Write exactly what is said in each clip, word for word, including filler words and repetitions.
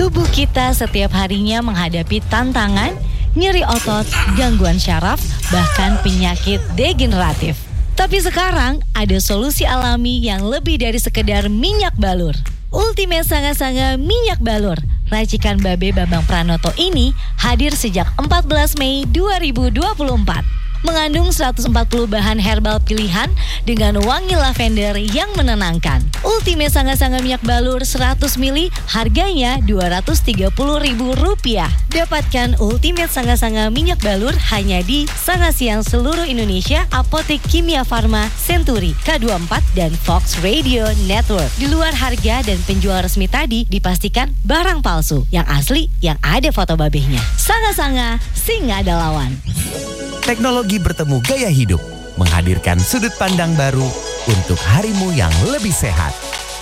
Tubuh kita setiap harinya menghadapi tantangan, nyeri otot, gangguan syaraf, bahkan penyakit degeneratif. Tapi sekarang ada solusi alami yang lebih dari sekedar minyak balur. Ultimate Sanga-Sanga Minyak Balur, racikan Babe Bambang Pranoto ini hadir sejak empat belas Mei dua ribu dua puluh empat. Mengandung seratus empat puluh bahan herbal pilihan dengan wangi lavender yang menenangkan. Ultimate Sanga-Sanga Minyak Balur seratus mililiter harganya dua ratus tiga puluh ribu rupiah. Dapatkan Ultimate Sanga-Sanga Minyak Balur hanya di Sanga Siang seluruh Indonesia, Apotek Kimia Farma, Century, K dua puluh empat, dan Fox Radio Network. Di luar harga dan penjual resmi tadi dipastikan barang palsu. Yang asli yang ada foto babehnya. Sanga-Sanga, singa ada lawan. Teknologi bertemu gaya hidup, menghadirkan sudut pandang baru untuk harimu yang lebih sehat.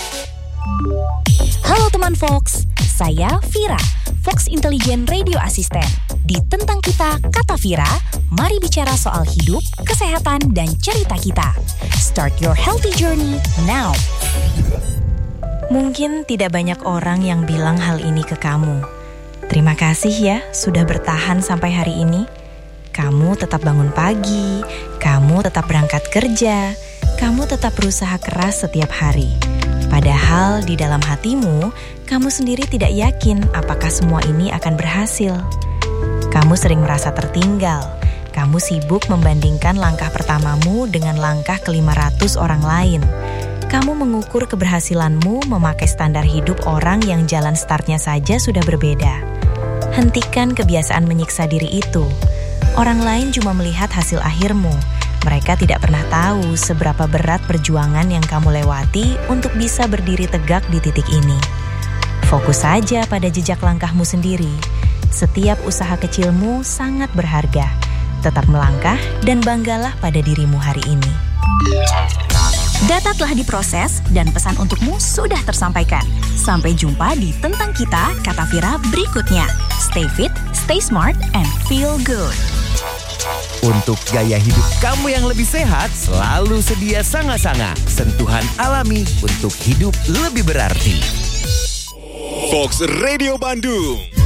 Halo teman Fox, saya Vira, Fox Intelligent Radio Assistant. Di Tentang Kita, Kata Vira, mari bicara soal hidup, kesehatan, dan cerita kita. Start your healthy journey now. Mungkin tidak banyak orang yang bilang hal ini ke kamu. Terima kasih ya sudah bertahan sampai hari ini. Kamu tetap bangun pagi, kamu tetap berangkat kerja, kamu tetap berusaha keras setiap hari. Padahal di dalam hatimu, kamu sendiri tidak yakin apakah semua ini akan berhasil. Kamu sering merasa tertinggal, kamu sibuk membandingkan langkah pertamamu dengan langkah ke lima ratus orang lain. Kamu mengukur keberhasilanmu memakai standar hidup orang yang jalan startnya saja sudah berbeda. Hentikan kebiasaan menyiksa diri itu. Orang lain cuma melihat hasil akhirmu. Mereka tidak pernah tahu seberapa berat perjuangan yang kamu lewati untuk bisa berdiri tegak di titik ini. Fokus saja pada jejak langkahmu sendiri. Setiap usaha kecilmu sangat berharga. Tetap melangkah dan banggalah pada dirimu hari ini. Data telah diproses dan pesan untukmu sudah tersampaikan. Sampai jumpa di Tentang Kita, Kata Vira berikutnya. Stay fit, stay smart, and feel good. Untuk gaya hidup kamu yang lebih sehat, selalu sedia Sanga-Sanga. Sentuhan alami untuk hidup lebih berarti. Fox Radio Bandung.